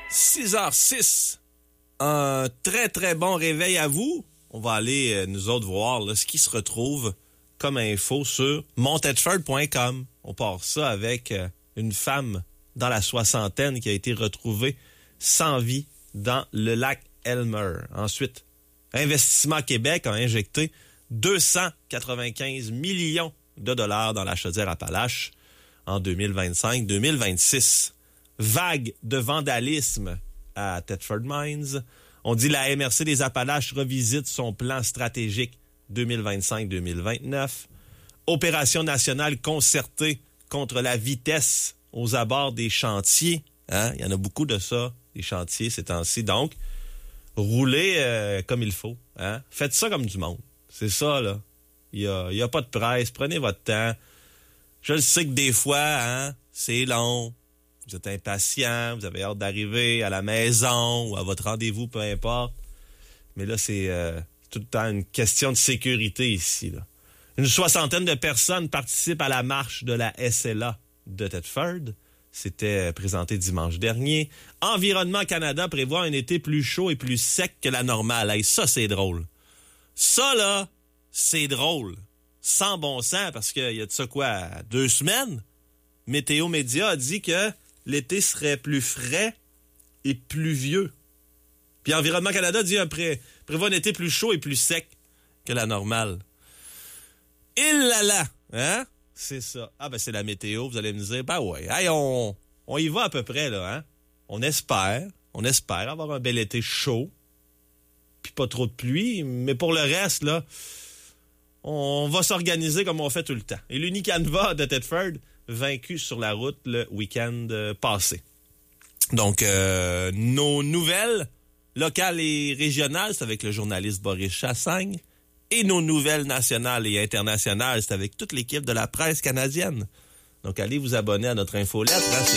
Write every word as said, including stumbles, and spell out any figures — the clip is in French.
six heures six. Un très, très bon réveil à vous. On va aller, euh, nous autres, voir là, ce qui se retrouve comme info sur montedford point com. On part ça avec euh, une femme dans la soixantaine qui a été retrouvée sans vie dans le lac Elmer. Ensuite, Investissement Québec a injecté deux cent quatre-vingt-quinze millions de dollars dans la Chaudière-Appalaches en deux mille vingt-cinq deux mille vingt-six. Vague de vandalisme à Thetford Mines. On dit la M R C des Appalaches revisite son plan stratégique deux mille vingt-cinq deux mille vingt-neuf. Opération nationale concertée contre la vitesse aux abords des chantiers. Hein? Il y en a beaucoup de ça, des chantiers ces temps-ci. Donc, roulez euh, comme il faut. Hein? Faites ça comme du monde. C'est ça, là. Il n'y a, y a pas de presse. Prenez votre temps. Je le sais que des fois, hein, c'est long. Vous êtes impatient. Vous avez hâte d'arriver à la maison ou à votre rendez-vous, peu importe. Mais là, c'est euh, tout le temps une question de sécurité ici, là. Une soixantaine de personnes participent à la marche de la S L A de Thetford. C'était présenté dimanche dernier. Environnement Canada prévoit un été plus chaud et plus sec que la normale. Hey, ça, c'est drôle. Ça, là, c'est drôle. Sans bon sens, parce qu'il y a de ça, quoi, deux semaines, Météo Média a dit que l'été serait plus frais et pluvieux. Puis Environnement Canada dit un pré- prévoit un été plus chaud et plus sec que la normale. Et là là, hein? C'est ça. Ah ben c'est la météo, vous allez me dire, ben ouais, hey, on, on y va à peu près, là, hein? On espère, on espère avoir un bel été chaud, puis pas trop de pluie, mais pour le reste, là, on va s'organiser comme on fait tout le temps. Et l'Unicanva de Thetford, vaincu sur la route le week-end passé. Donc, euh, nos nouvelles locales et régionales, c'est avec le journaliste Boris Chassagne. Et nos nouvelles nationales et internationales, c'est avec toute l'équipe de la presse canadienne. Donc, allez vous abonner à notre infolettre. Hein, c'est